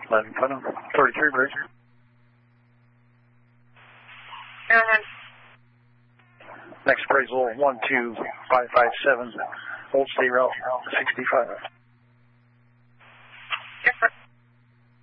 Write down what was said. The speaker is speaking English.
11 Putnam, 33 bridge. Next appraisal 12557, Old State Route 65.